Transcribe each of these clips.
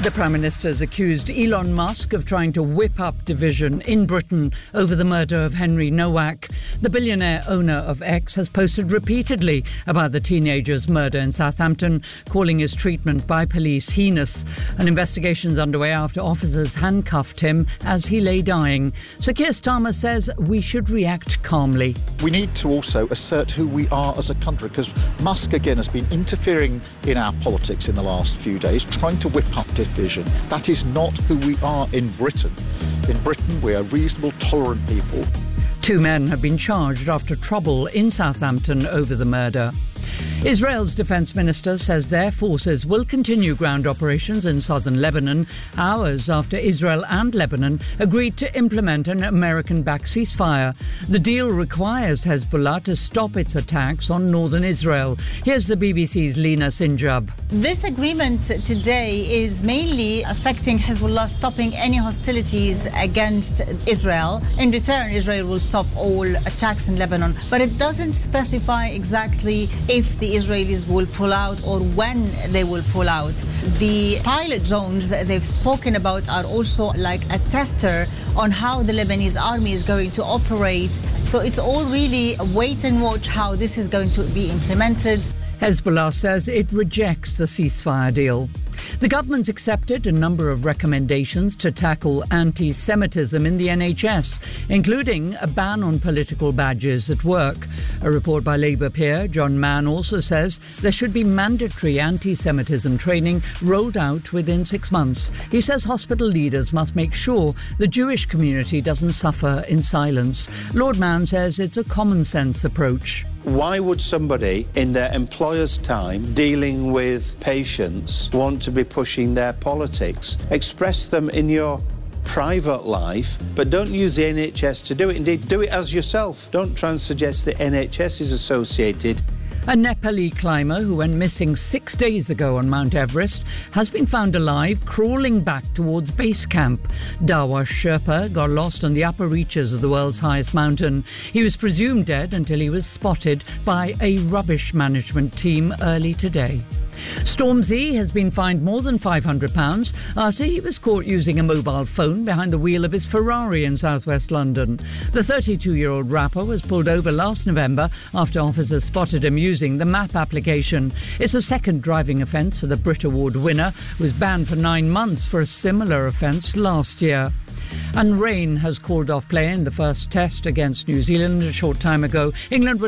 The Prime Minister's accused Elon Musk of trying to whip up division in Britain over the murder of Henry Nowak. The billionaire owner of X has posted repeatedly about the teenager's murder in Southampton, calling his treatment by police heinous. An investigation's underway after officers handcuffed him as he lay dying. Sir Keir Starmer says we should react calmly. We need to also assert who we are as a country, because Musk again has been interfering in our politics in the last few days, trying to whip up division. That is not who we are in Britain. In Britain, we are reasonable, tolerant people. 2 men have been charged after trouble in Southampton over the murder. Israel's defence minister says their forces will continue ground operations in southern Lebanon hours after Israel and Lebanon agreed to implement an American-backed ceasefire. The deal requires Hezbollah to stop its attacks on northern Israel. Here's the BBC's Lina Sinjab. This agreement today is mainly affecting Hezbollah stopping any hostilities against Israel. In return, Israel will stop all attacks in Lebanon, but it doesn't specify exactly if the Israelis will pull out or when they will pull out. The pilot zones that they've spoken about are also like a tester on how the Lebanese army is going to operate. So it's all really a wait and watch how this is going to be implemented. Hezbollah says it rejects the ceasefire deal. The government's accepted a number of recommendations to tackle anti-Semitism in the NHS, including a ban on political badges at work. A report by Labour peer John Mann also says there should be mandatory anti-Semitism training rolled out within 6 months. He says hospital leaders must make sure the Jewish community doesn't suffer in silence. Lord Mann says it's a common-sense approach. Why would somebody in their employer's time dealing with patients want to be pushing their politics? Express them in your private life, but don't use the NHS to do it. Indeed, do it as yourself. Don't try and suggest the NHS is associated. A Nepali climber who went missing 6 days ago on Mount Everest has been found alive, crawling back towards base camp. Dawa Sherpa got lost on the upper reaches of the world's highest mountain. He was presumed dead until he was spotted by a rubbish management team early today. Stormzy has been fined more than £500 after he was caught using a mobile phone behind the wheel of his Ferrari in southwest London. The 32-year-old rapper was pulled over last November after officers spotted him using the map application. It's a second driving offence for the Brit Award winner, who was banned for 9 months for a similar offence last year. And rain has called off play in the first test against New Zealand a short time ago. England were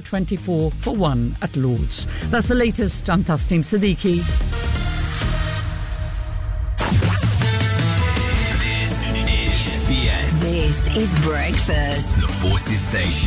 24-1 at Lord's. That's the latest. I'm Tasneem Siddiqui. This is Breakfast. The Forces Station.